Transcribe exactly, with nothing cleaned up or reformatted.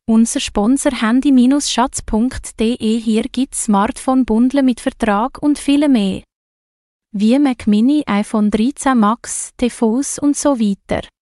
Unser Sponsor handy schatz punkt de. Hier gibt's Smartphone-Bundle mit Vertrag und viele mehr. Wie Mac Mini, iPhone dreizehn Max, T V S und so weiter.